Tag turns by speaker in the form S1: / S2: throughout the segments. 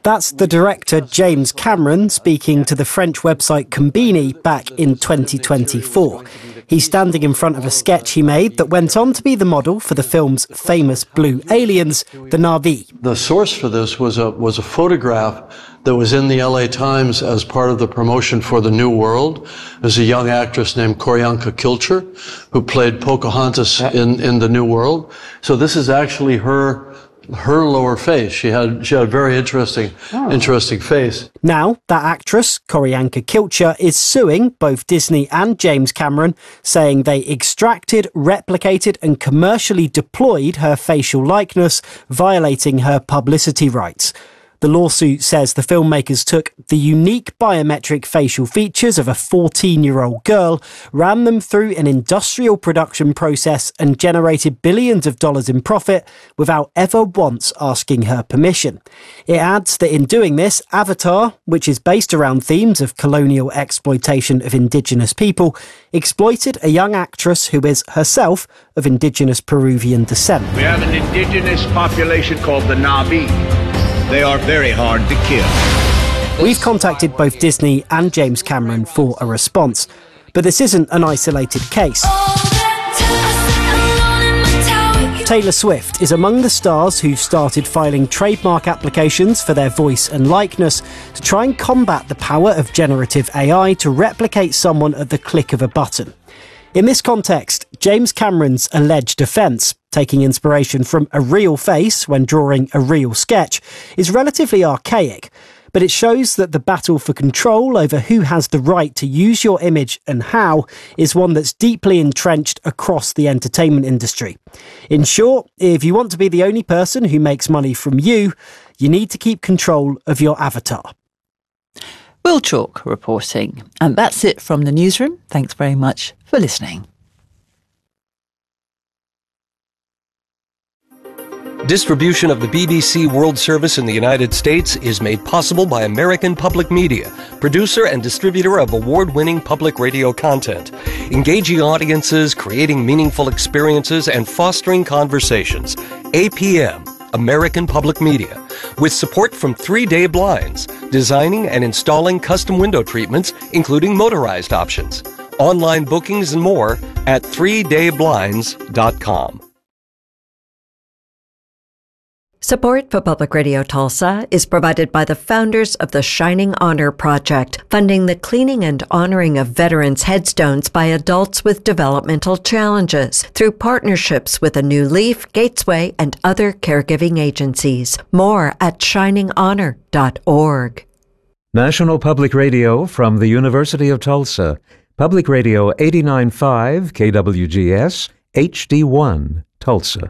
S1: That's the director James Cameron speaking to the French website Combini back in 2024. He's standing in front of a sketch he made that went on to be the model for the film's famous blue aliens, the Na'vi.
S2: The source for this was a photograph that was in the LA Times as part of the promotion for The New World. There's a young actress named Koryanka Kilcher who played Pocahontas in The New World. So this is actually her lower face. She had a very interesting face.
S1: Now, that actress, Koryanka Kilcher, is suing both Disney and James Cameron, saying they extracted, replicated and commercially deployed her facial likeness, violating her publicity rights. The lawsuit says the filmmakers took the unique biometric facial features of a 14-year-old girl, ran them through an industrial production process and generated billions of dollars in profit without ever once asking her permission. It adds that in doing this, Avatar, which is based around themes of colonial exploitation of indigenous people, exploited a young actress who is herself of indigenous Peruvian descent.
S3: We have an indigenous population called the Na'vi. They are very hard to kill.
S1: We've contacted both Disney and James Cameron for a response, but this isn't an isolated case. Taylor Swift is among the stars who've started filing trademark applications for their voice and likeness to try and combat the power of generative AI to replicate someone at the click of a button. In this context, James Cameron's alleged offence, taking inspiration from a real face when drawing a real sketch, is relatively archaic, but it shows that the battle for control over who has the right to use your image and how is one that's deeply entrenched across the entertainment industry. In short, if you want to be the only person who makes money from you, you need to keep control of your avatar.
S4: Will Chalk reporting. And that's it from the newsroom. Thanks very much for listening.
S5: Distribution of the BBC World Service in the United States is made possible by American Public Media, producer and distributor of award-winning public radio content, engaging audiences, creating meaningful experiences, and fostering conversations. APM, American Public Media, with support from 3 Day Blinds, designing and installing custom window treatments, including motorized options. Online bookings and more at 3dayblinds.com.
S6: Support for Public Radio Tulsa is provided by the founders of the Shining Honor Project, funding the cleaning and honoring of veterans' headstones by adults with developmental challenges through partnerships with A New Leaf, Gatesway, and other caregiving agencies. More at shininghonor.org.
S7: National Public Radio from the University of Tulsa. Public Radio 89.5 KWGS, HD1, Tulsa.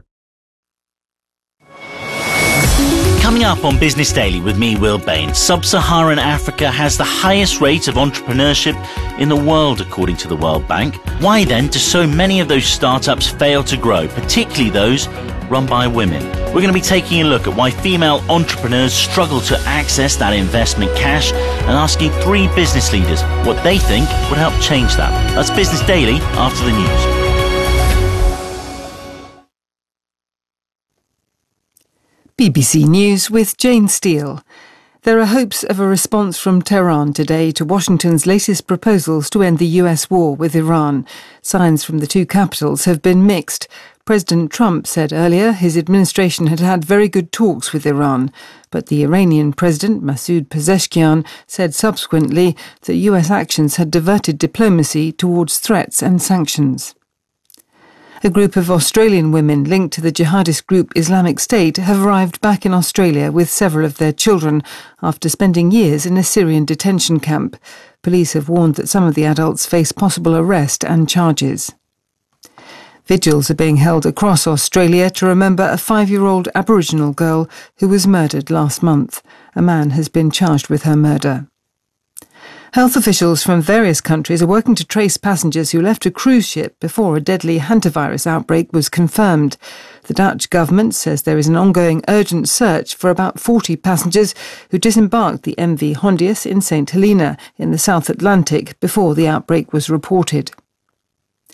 S8: Coming up on Business Daily with me, Will Bain, Sub-Saharan Africa has the highest rate of entrepreneurship in the world, according to the World Bank. Why then do so many of those startups fail to grow, particularly those run by women? We're going to be taking a look at why female entrepreneurs struggle to access that investment cash and asking 3 business leaders what they think would help change that. That's Business Daily after the news.
S9: BBC News with Jane Steele. There are hopes of a response from Tehran today to Washington's latest proposals to end the US war with Iran. Signs from the two capitals have been mixed. President Trump said earlier his administration had had very good talks with Iran, but the Iranian President Masoud Pezeshkian said subsequently that US actions had diverted diplomacy towards threats and sanctions. A group of Australian women linked to the jihadist group Islamic State have arrived back in Australia with several of their children after spending years in a Syrian detention camp. Police have warned that some of the adults face possible arrest and charges. Vigils are being held across Australia to remember a 5-year-old Aboriginal girl who was murdered last month. A man has been charged with her murder. Health officials from various countries are working to trace passengers who left a cruise ship before a deadly hantavirus outbreak was confirmed. The Dutch government says there is an ongoing urgent search for about 40 passengers who disembarked the MV Hondius in St. Helena in the South Atlantic before the outbreak was reported.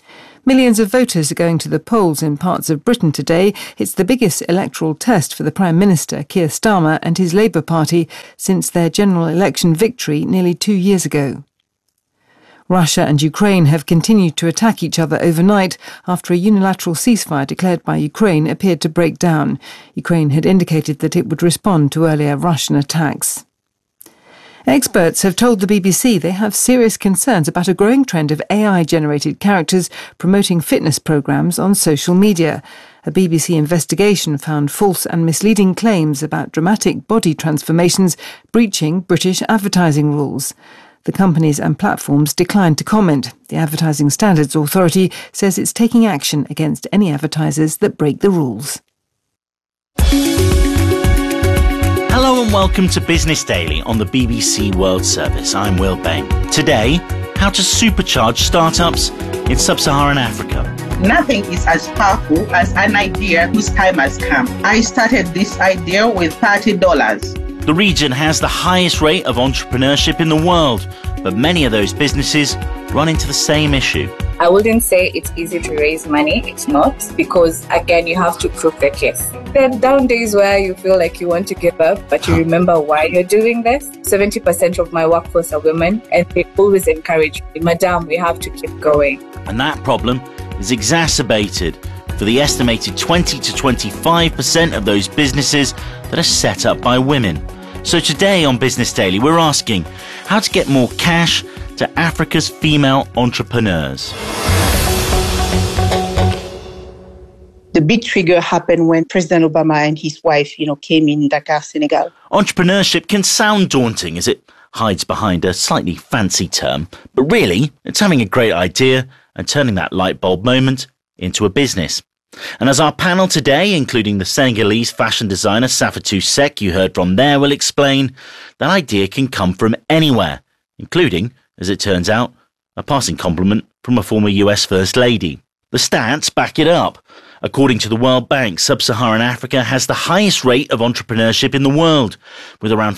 S9: Millions of voters are going to the polls in parts of Britain today. It's the biggest electoral test for the Prime Minister, Keir Starmer, and his Labour Party since their general election victory nearly 2 years ago. Russia and Ukraine have continued to attack each other overnight after a unilateral ceasefire declared by Ukraine appeared to break down. Ukraine had indicated that it would respond to earlier Russian attacks. Experts have told the BBC they have serious concerns about a growing trend of AI-generated characters promoting fitness programmes on social media. A BBC investigation found false and misleading claims about dramatic body transformations breaching British advertising rules. The companies and platforms declined to comment. The Advertising Standards Authority says it's taking action against any advertisers that break the rules.
S8: Hello and welcome to Business Daily on the BBC World Service. I'm Will Bain. Today, how to supercharge startups in sub-Saharan Africa.
S10: Nothing is as powerful as an idea whose time has come. I started this idea with $30.
S8: The region has the highest rate of entrepreneurship in the world, but many of those businesses run into the same issue.
S11: I wouldn't say it's easy to raise money. It's not, because again, you have to prove the case. There are down days where you feel like you want to give up, but you remember why you're doing this. 70% of my workforce are women, and they always encourage me, Madam, we have to keep going.
S8: And that problem is exacerbated for the estimated 20 to 25% of those businesses that are set up by women. So today on Business Daily, we're asking how to get more cash to Africa's female entrepreneurs.
S10: The big trigger happened when President Obama and his wife, came in Dakar, Senegal.
S8: Entrepreneurship can sound daunting as it hides behind a slightly fancy term, but really, it's having a great idea and turning that light bulb moment into a business. And as our panel today, including the Senegalese fashion designer Safatou Seck you heard from there, will explain, that idea can come from anywhere, including, as it turns out, a passing compliment from a former US First Lady. The stats back it up. According to the World Bank, sub-Saharan Africa has the highest rate of entrepreneurship in the world, with around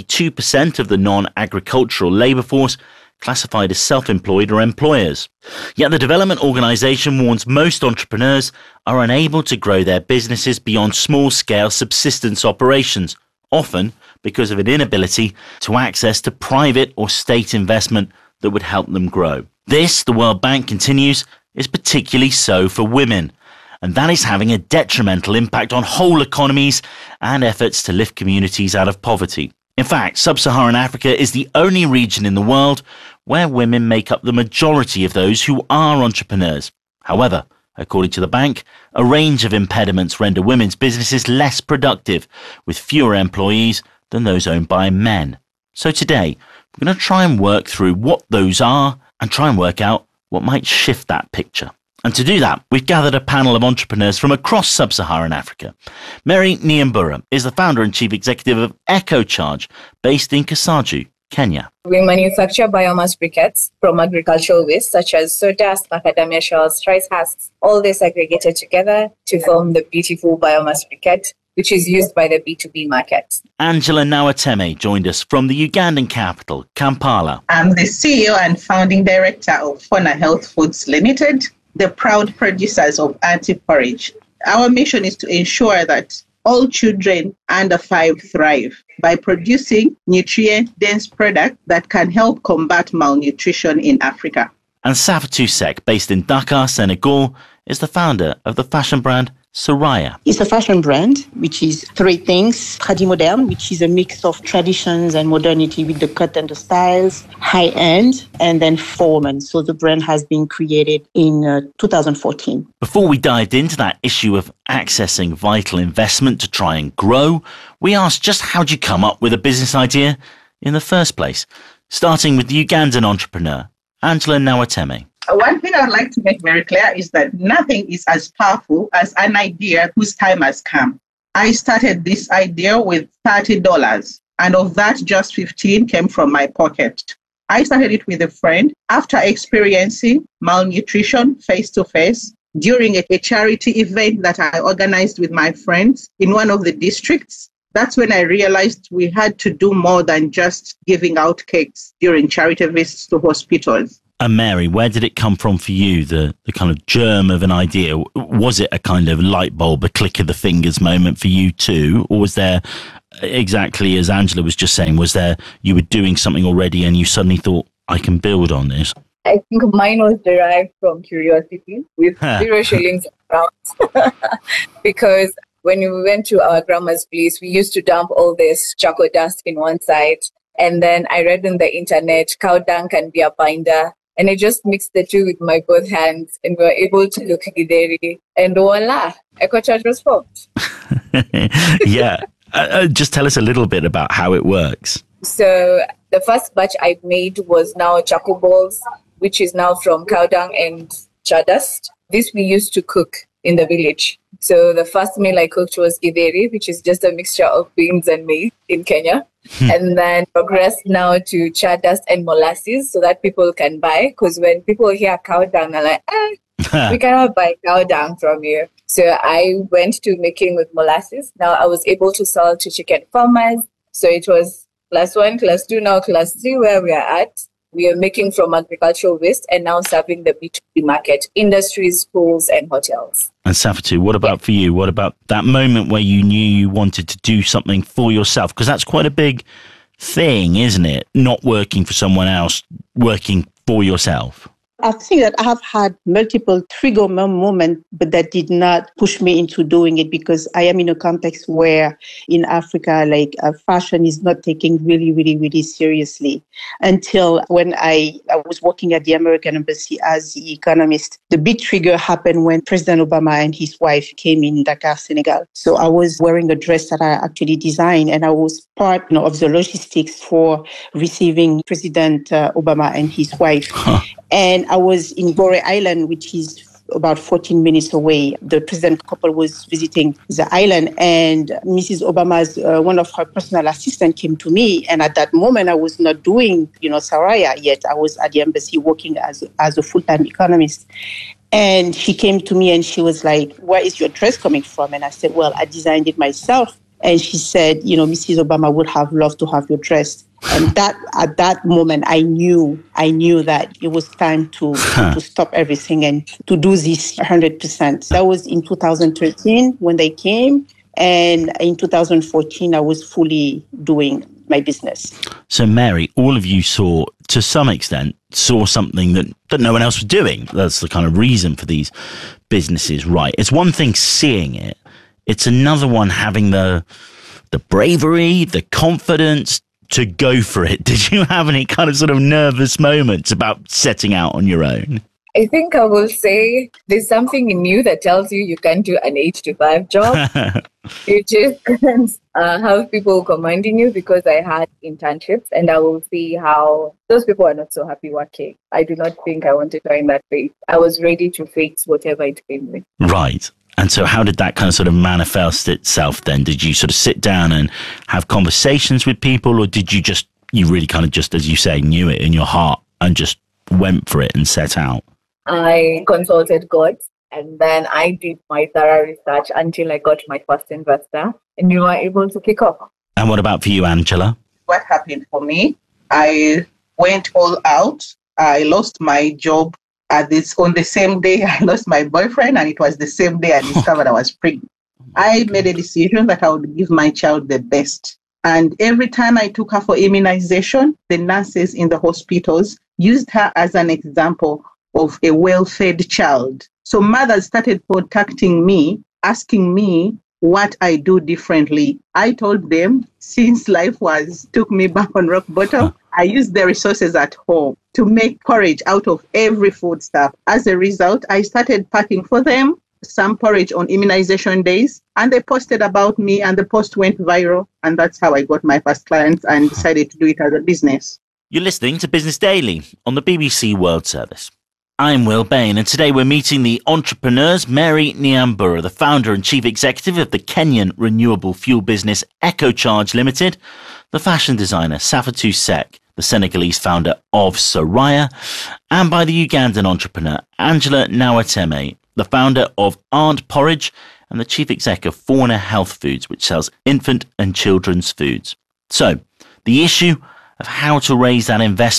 S8: 42% of the non-agricultural labour force classified as self-employed or employers. Yet the Development Organization warns most entrepreneurs are unable to grow their businesses beyond small-scale subsistence operations, often because of an inability to access to private or state investment that would help them grow. This, the World Bank continues, is particularly so for women, and that is having a detrimental impact on whole economies and efforts to lift communities out of poverty. In fact, sub-Saharan Africa is the only region in the world where women make up the majority of those who are entrepreneurs. However, according to the bank, a range of impediments render women's businesses less productive, with fewer employees than those owned by men. So today, we're going to try and work through what those are and try and work out what might shift that picture. And to do that, we've gathered a panel of entrepreneurs from across sub-Saharan Africa. Mary Nyambura is the founder and chief executive of EcoCharge, based in Kasaju, Kenya.
S11: We manufacture biomass briquettes from agricultural waste, such as sawdust, macadamia shells, rice husks, all this aggregated together to form the beautiful biomass briquette, which is used by the B2B market.
S8: Angela Nawateme joined us from the Ugandan capital, Kampala.
S10: I'm the CEO and founding director of Fauna Health Foods Limited, the proud producers of anti-porridge. Our mission is to ensure that all children under 5 thrive by producing nutrient-dense products that can help combat malnutrition in Africa.
S8: And Safatou Seck, based in Dakar, Senegal, is the founder of the fashion brand Soraya.
S12: It's a fashion brand, which is 3 things. Tradimoderne, which is a mix of traditions and modernity with the cut and the styles, high-end, and then formal. So the brand has been created in 2014.
S8: Before we dived into that issue of accessing vital investment to try and grow, we asked just how'd you come up with a business idea in the first place? Starting with the Ugandan entrepreneur, Angela Nawateme.
S10: One thing I'd like to make very clear is that nothing is as powerful as an idea whose time has come. I started this idea with $30, and of that, just 15 came from my pocket. I started it with a friend after experiencing malnutrition face-to-face during a charity event that I organized with my friends in one of the districts. That's when I realized we had to do more than just giving out cakes during charity visits to hospitals.
S8: And Mary, where did it come from for you, the kind of germ of an idea? Was it a kind of light bulb, a click of the fingers moment for you too? Or was there, exactly as Angela was just saying, was there, you were doing something already and you suddenly thought, I can build on this?
S11: I think mine was derived from curiosity with 0 shillings around. Because when we went to our grandma's place, we used to dump all this charcoal dust in one side. And then I read on the internet, cow dung can be a binder. And I just mixed the two with my both hands and we were able to look gideri. And voila, EcoCharge was formed.
S8: Yeah. Just tell us a little bit about how it works.
S11: So the first batch I made was now charcoal balls, which is now from cow dung and dust. This we used to cook in the village. So the first meal I cooked was githeri, which is just a mixture of beans and maize in Kenya. And then progressed now to dust and molasses so that people can buy. Because when people hear cow dung, they're like, we cannot buy cow dung from you. So I went to making with molasses. Now I was able to sell to chicken farmers. So it was class 1, class 2, now class 3 where we are at. We are making from agricultural waste and now serving the B2B market, industries, schools, and hotels.
S8: And Safatu, what about for you? What about that moment where you knew you wanted to do something for yourself? Because that's quite a big thing, isn't it? Not working for someone else, working for yourself.
S12: I think that I have had multiple trigger moments, but that did not push me into doing it because I am in a context where in Africa, fashion is not taken really, really, really seriously. Until when I was working at the American Embassy as the economist, the big trigger happened when President Obama and his wife came in Dakar, Senegal. So I was wearing a dress that I actually designed and I was part of the logistics for receiving President Obama and his wife. And I was in Gorée Island, which is about 14 minutes away. The president couple was visiting the island and Mrs. Obama's, one of her personal assistants came to me. And at that moment, I was not doing, Saraya yet. I was at the embassy working as a full-time economist. And she came to me and she was like, where is your dress coming from? And I said, well, I designed it myself. And she said, Mrs. Obama would have loved to have your dress. And that at that moment, I knew that it was time to stop everything and to do this 100%. That was in 2013 when they came. And in 2014, I was fully doing my business.
S8: So, Mary, all of you saw something that no one else was doing. That's the kind of reason for these businesses, right? It's one thing seeing it. It's another one having the bravery, the confidence to go for it. Did you have any kind of sort of nervous moments about setting out on your own?
S11: I think I will say there's something in you that tells you can't do an 8 to 5 job. You just can't have people commanding you because I had internships and I will see how those people are not so happy working. I do not think I want to join that phase. I was ready to face whatever it came with.
S8: Right. And so how did that kind of sort of manifest itself then? Did you sort of sit down and have conversations with people or did you really kind of just, as you say, knew it in your heart and just went for it and set out?
S11: I consulted God and then I did my thorough research until I got my first investor and we were able to kick off.
S8: And what about for you, Angela?
S10: What happened for me? I went all out. I lost my job. On the same day, I lost my boyfriend, and it was the same day I discovered I was pregnant. I made a decision that I would give my child the best. And every time I took her for immunization, the nurses in the hospitals used her as an example of a well-fed child. So mothers started contacting me, asking me what I do differently. I told them, since life took me back on rock bottom, I used the resources at home to make porridge out of every foodstuff. As a result, I started packing for them some porridge on immunization days, and they posted about me, and the post went viral, and that's how I got my first clients and decided to do it as a business.
S8: You're listening to Business Daily on the BBC World Service. I'm Will Bain, and today we're meeting the entrepreneurs Mary Nyambura, the founder and chief executive of the Kenyan renewable fuel business EcoCharge Limited, the fashion designer Safatu Sek, the Senegalese founder of Saraya, and by the Ugandan entrepreneur Angela Nawateme, the founder of Aunt Porridge and the chief exec of Fauna Health Foods, which sells infant and children's foods. So, the issue of how to raise that investment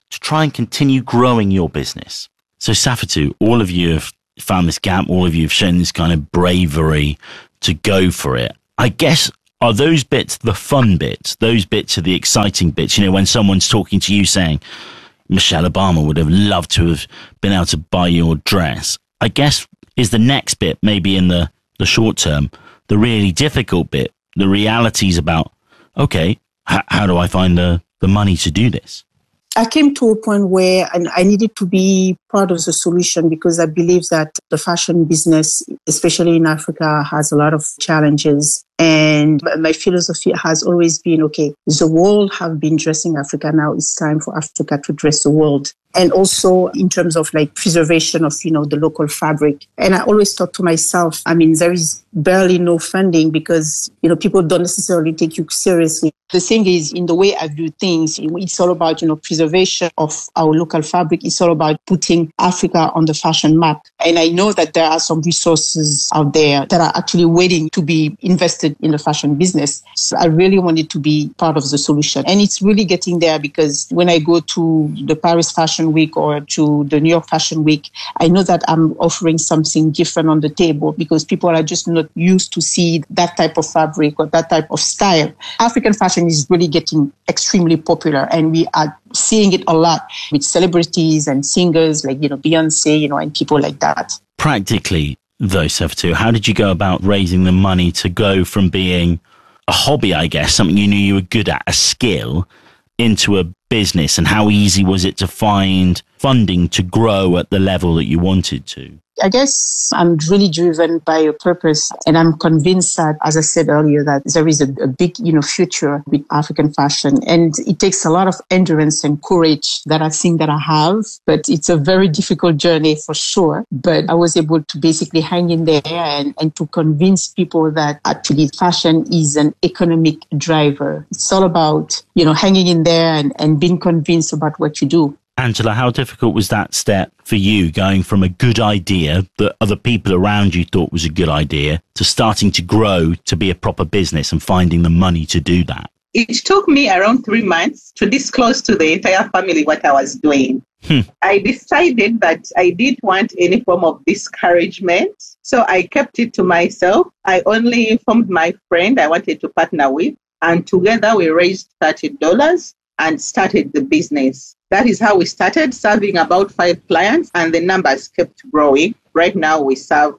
S8: to try and continue growing your business? So Safatu, all of you have found this gap. All of you have shown this kind of bravery to go for it. I guess, are those bits the fun bits? Those bits are the exciting bits? You know, when someone's talking to you saying, Michelle Obama would have loved to have been able to buy your dress. I guess is the next bit, maybe in the short term, the really difficult bit, the realities about, okay, how do I find the money to do this?
S12: I came to a point where I needed to be part of the solution because I believe that the fashion business, especially in Africa, has a lot of challenges. And my philosophy has always been, okay, the world have been dressing Africa. Now it's time for Africa to dress the world. And also in terms of like preservation of, the local fabric. And I always thought to myself, there is barely no funding because, people don't necessarily take you seriously. The thing is, in the way I view things, it's all about, preservation of our local fabric. It's all about putting Africa on the fashion map. And I know that there are some resources out there that are actually waiting to be invested in the fashion business. So I really wanted to be part of the solution. And it's really getting there because when I go to the Paris Fashion Week or to the New York Fashion Week, I know that I'm offering something different on the table because people are just not used to see that type of fabric or that type of style. African fashion is really getting extremely popular and we are seeing it a lot with celebrities and singers like, Beyonce, and people like that.
S8: Practically, though, Safatu, how did you go about raising the money to go from being a hobby, I guess, something you knew you were good at, a skill, into a business? And how easy was it to find funding to grow at the level that you wanted to?
S12: I guess I'm really driven by a purpose, and I'm convinced that, as I said earlier, that there is a big, future with African fashion, and it takes a lot of endurance and courage that I think that I have, but it's a very difficult journey for sure. But I was able to basically hang in there and to convince people that actually fashion is an economic driver. It's all about, hanging in there and being convinced about what you do.
S8: Angela, how difficult was that step for you, going from a good idea that other people around you thought was a good idea to starting to grow to be a proper business and finding the money to do that?
S10: It took me around 3 months to disclose to the entire family what I was doing. I decided that I didn't want any form of discouragement, so I kept it to myself. I only informed my friend I wanted to partner with, and together we raised $30 and started the business. That is how we started, serving about 5 clients, and the numbers kept growing. Right now, we serve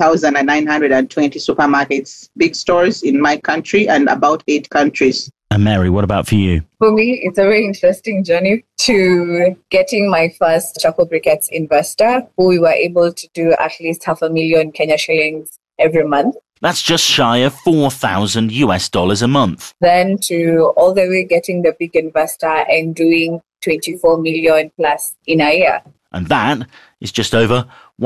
S10: 1,920 supermarkets, big stores in my country, and about 8 countries.
S8: And Mary, what about for you?
S11: For me, it's a very interesting journey to getting my first Choco Briquettes investor, who we were able to do at least $500,000 Kenya shillings every month.
S8: That's just shy of $4,000 a month.
S11: Then to all the way getting the big investor and doing 24 million plus in a year.
S8: And that is just over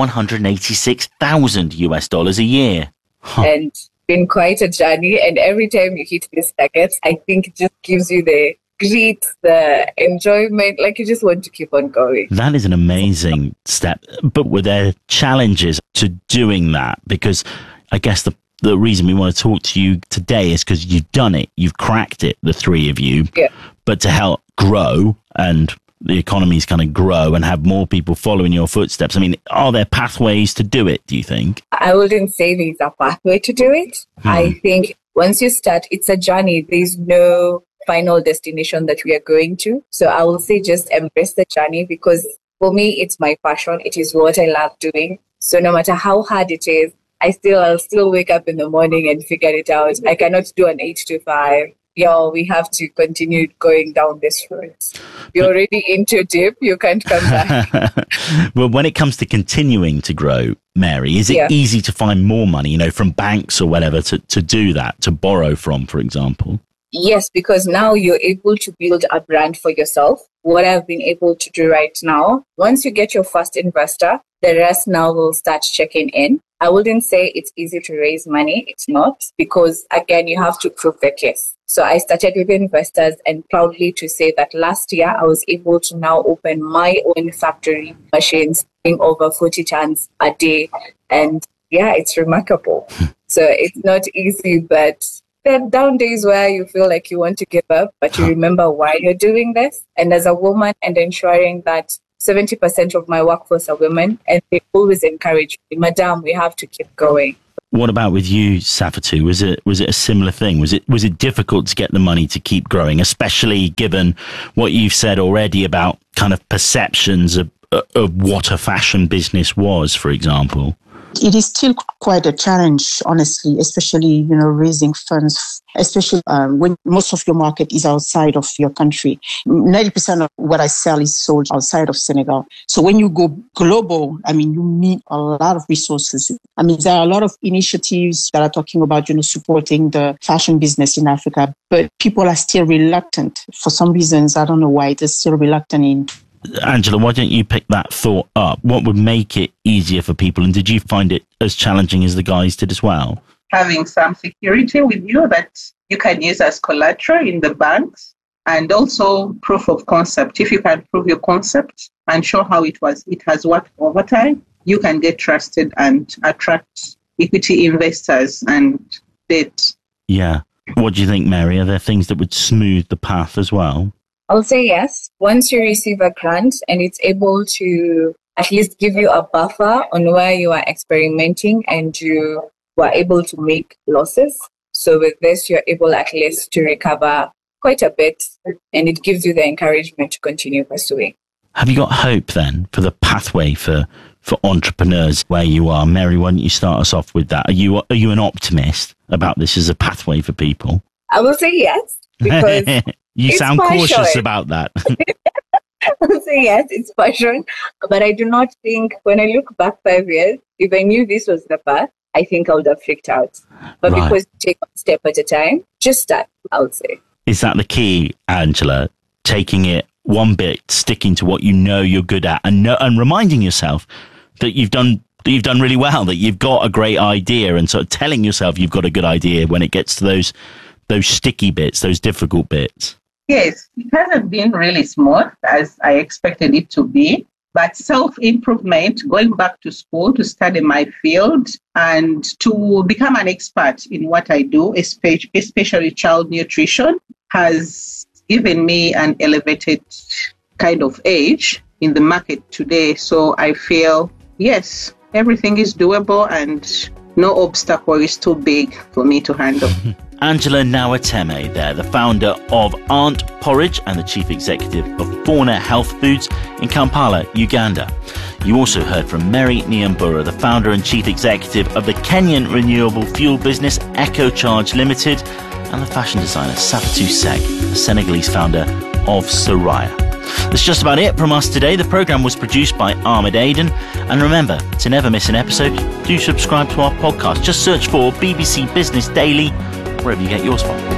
S8: $186,000 a year.
S11: And been quite a journey. And every time you hit these targets, I think it just gives you the grit, the enjoyment, like you just want to keep on going.
S8: That is an amazing step. But were there challenges to doing that? Because I guess the reason we want to talk to you today is because you've done it. You've cracked it, the three of you.
S11: Yeah.
S8: But to help grow and the economies kind of grow and have more people following your footsteps, are there pathways to do it, do you think?
S11: I wouldn't say there's a pathway to do it. I think once you start, it's a journey. There's no final destination that we are going to. So I will say just embrace the journey, because for me, it's my passion. It is what I love doing. So no matter how hard it is, I'll still wake up in the morning and figure it out. I cannot do an 8 to 5. We have to continue going down this road. You're already into deep. You can't come back.
S8: Well, when it comes to continuing to grow, Mary, is it easy to find more money, from banks or whatever to do that, to borrow from, for example?
S11: Yes, because now you're able to build a brand for yourself. What I've been able to do right now, once you get your first investor, the rest now will start checking in. I wouldn't say it's easy to raise money. It's not, because again, you have to prove the case. So I started with investors, and proudly to say that last year I was able to now open my own factory machines, doing over 40 tons a day. And it's remarkable. So it's not easy, but There are down days where you feel like you want to give up, but you remember why you're doing this. And as a woman, and ensuring that 70% of my workforce are women, and they always encourage me, Madam, we have to keep going.
S8: What about with you, Safatu? Was it a similar thing? Was it difficult to get the money to keep growing, especially given what you've said already about kind of perceptions of what a fashion business was, for example?
S12: It is still quite a challenge, honestly, especially, raising funds, especially when most of your market is outside of your country. 90% of what I sell is sold outside of Senegal. So when you go global, you need a lot of resources. There are a lot of initiatives that are talking about, supporting the fashion business in Africa, but people are still reluctant. For some reasons, I don't know why, they're still reluctant in.
S8: Angela, why don't you pick that thought up? What would make it easier for people? And did you find it as challenging as the guys did as well?
S10: Having some security with you that you can use as collateral in the banks, and also proof of concept. If you can prove your concept and show how it has worked over time, you can get trusted and attract equity investors and debt.
S8: Yeah. What do you think, Mary? Are there things that would smooth the path as well?
S11: I'll say yes. Once you receive a grant and it's able to at least give you a buffer on where you are experimenting and you were able to make losses. So with this, you're able at least to recover quite a bit, and it gives you the encouragement to continue pursuing.
S8: Have you got hope then for the pathway for entrepreneurs where you are? Mary, why don't you start us off with that? Are you an optimist about this as a pathway for people?
S11: I will say yes, because
S8: you sound cautious about that.
S11: I'll say yes, it's passion. But I do not think, when I look back 5 years, if I knew this was the path, I think I would have freaked out. But
S8: Right.
S11: because you take one step at a time, just start, I would say.
S8: Is that the key, Angela? Taking it one bit, sticking to what you know you're good at, and reminding yourself that you've done really well, that you've got a great idea, and sort of telling yourself you've got a good idea when it gets to those sticky bits, those difficult bits.
S10: Yes, it hasn't been really smooth as I expected it to be, but self-improvement, going back to school to study my field and to become an expert in what I do, especially child nutrition, has given me an elevated kind of edge in the market today. So I feel, yes, everything is doable and no obstacle is too big for me to handle.
S8: Angela Nawateme there, the founder of Aunt Porridge and the chief executive of Fauna Health Foods in Kampala, Uganda. You also heard from Mary Nyambura, the founder and chief executive of the Kenyan renewable fuel business EcoCharge Limited, and the fashion designer Safatu Sek, the Senegalese founder of Soraya. That's just about it from us today. The programme was produced by Ahmed Aden. And remember, to never miss an episode, do subscribe to our podcast. Just search for BBC Business Daily wherever you get yours from.